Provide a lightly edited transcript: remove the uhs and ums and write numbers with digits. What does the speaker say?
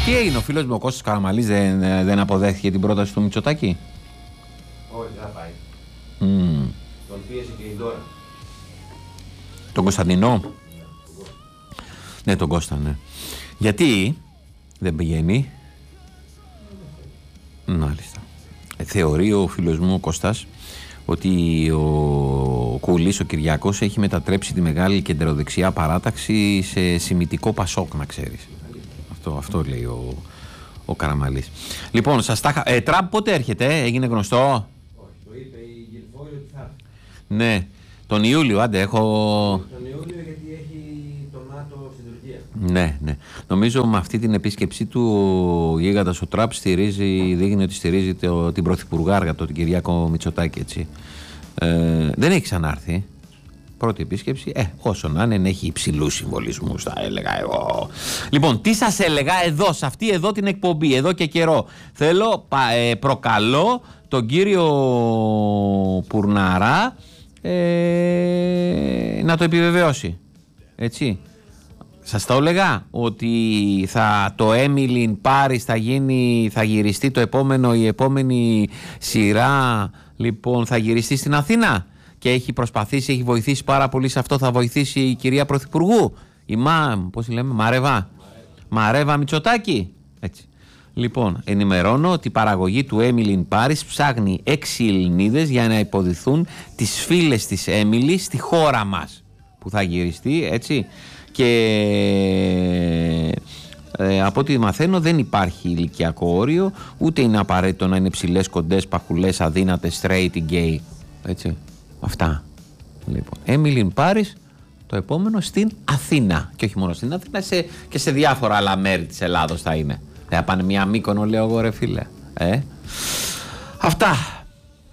Τι έγινε, ο φίλος μου ο Κώστας Καραμαλής δεν αποδέχθηκε την πρόταση του Μητσοτάκη? Όχι, δεν θα πάει. Τον πίεσε και η Ντόρα. Τον Κωνσταντινό. Ναι, τον Κώστα, ναι. Γιατί δεν πηγαίνει? Μάλιστα. Θεωρεί ο φίλος μου ο Κώστας ότι ο Κούλης, ο Κυριάκος, έχει μετατρέψει τη μεγάλη κεντροδεξιά παράταξη σε σημιτικό Πασόκ, να ξέρεις. Αυτό λέει ο Καραμαλής. Λοιπόν, σας τα Τραμπ πότε έρχεται, έγινε γνωστό? Όχι, το είπε η Γιλφόη ότι θα έρθει. Ναι, τον Ιούλιο, άντε, έχω... Τον Ιούλιο γιατί έχει το ΝΑΤΟ στην Τουρκία. Ναι. Νομίζω με αυτή την επίσκεψή του ο γίγαντας ο Τραμπ δείχνει ότι στηρίζει την πρωθυπουργάργα, τον Κυριάκο Μητσοτάκη, έτσι. Δεν έχει ξανάρθει. Πρώτη επίσκεψη, όσο να είναι, έχει υψηλούς συμβολισμούς, θα έλεγα εγώ. Λοιπόν, τι σας έλεγα εδώ, σε αυτή εδώ την εκπομπή, εδώ και καιρό. Προκαλώ τον κύριο Πουρναρά να το επιβεβαιώσει. Έτσι. Σας το έλεγα ότι το Emily in Paris θα γυριστεί η επόμενη σειρά, λοιπόν, θα γυριστεί στην Αθήνα. Και έχει προσπαθήσει, έχει βοηθήσει πάρα πολύ σε αυτό. Θα βοηθήσει η κυρία Πρωθυπουργού, η πώς λέμε, Μαρέβα Μητσοτάκη. Έτσι. Λοιπόν, ενημερώνω ότι η παραγωγή του Emily in Paris ψάχνει 6 Ελληνίδες για να υποδηθούν τις φίλες της Emily στη χώρα μας, που θα γυριστεί, έτσι. Και από ό,τι μαθαίνω δεν υπάρχει ηλικιακό όριο, ούτε είναι απαραίτητο να είναι ψηλές, κοντές, παχουλές, αδύνατες, straight ή gay. Έτσι. Αυτά. Λοιπόν, Emily in Paris, το επόμενο στην Αθήνα. Και όχι μόνο στην Αθήνα, και σε διάφορα άλλα μέρη της Ελλάδος θα είναι. Θα πάνε μια Μύκονο, λέω εγώ, ρε φίλε. Αυτά.